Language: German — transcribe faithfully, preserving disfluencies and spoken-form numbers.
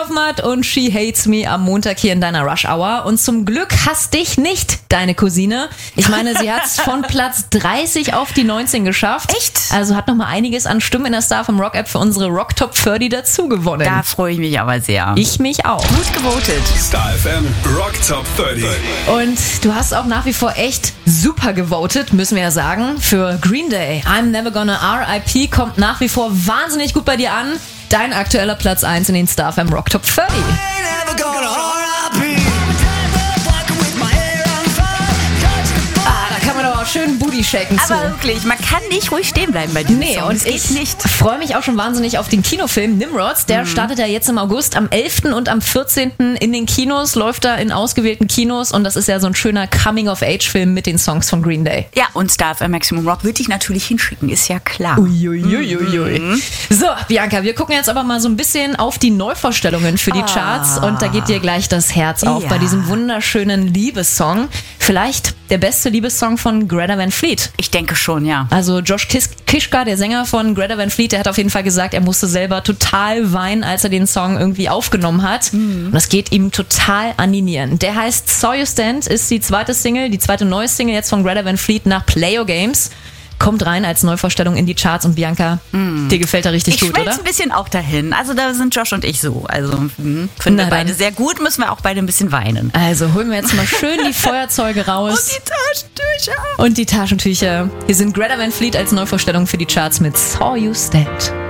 Mud und She Hates Me am Montag hier in deiner Rush Hour. Und zum Glück hasst dich nicht deine Cousine. Ich meine, sie hat es von Platz dreißig auf die neunzehn geschafft. Echt? Also hat nochmal einiges an Stimmen in der Star vom Rock App für unsere Rock Top dreißig dazu gewonnen. Da freue ich mich aber sehr. Ich mich auch. Gut gewotet. Star F M Rock Top dreißig. Und du hast auch nach wie vor echt super gewotet, müssen wir ja sagen, für Green Day. I'm Never Gonna R I P kommt nach wie vor wahnsinnig gut bei dir an. Dein aktueller Platz eins in den Star F M Rock Top dreißig. Schön Booty shaken zu. Aber wirklich, man kann nicht ruhig stehen bleiben bei diesem Nee, Song. und Das geht ich nicht. freue mich auch schon wahnsinnig auf den Kinofilm Nimrods. Der mhm. startet ja jetzt im August. Am elften und am vierzehnten in den Kinos, läuft da in ausgewählten Kinos. Und das ist ja so ein schöner Coming-of-Age-Film mit den Songs von Green Day. Ja, und Star F M Maximum Rock würde ich natürlich hinschicken, ist ja klar. Uiuiuiui. Mhm. So, Bianca, wir gucken jetzt aber mal so ein bisschen auf die Neuvorstellungen für die ah. Charts. Und da geht dir gleich das Herz auf ja. bei diesem wunderschönen Liebessong. Vielleicht der beste Liebessong von Greta Van Fleet. Ich denke schon, ja. Also Josh Kis- Kiszka, der Sänger von Greta Van Fleet, der hat auf jeden Fall gesagt, er musste selber total weinen, als er den Song irgendwie aufgenommen hat. Mhm. Und das geht ihm total an die Nieren. Der heißt Saw You Stand, ist die zweite Single, die zweite neue Single jetzt von Greta Van Fleet nach Play Your Games. Kommt rein als Neuvorstellung in die Charts und Bianca, mm. dir gefällt er richtig ich gut, oder? Ich schmelze ein bisschen auch dahin. Also da sind Josh und ich so. Also mh, finden wir beide sehr gut, müssen wir auch beide ein bisschen weinen. Also holen wir jetzt mal schön die Feuerzeuge raus. Und die Taschentücher. Und die Taschentücher. Hier sind Greta Van Fleet als Neuvorstellung für die Charts mit Saw You Stand.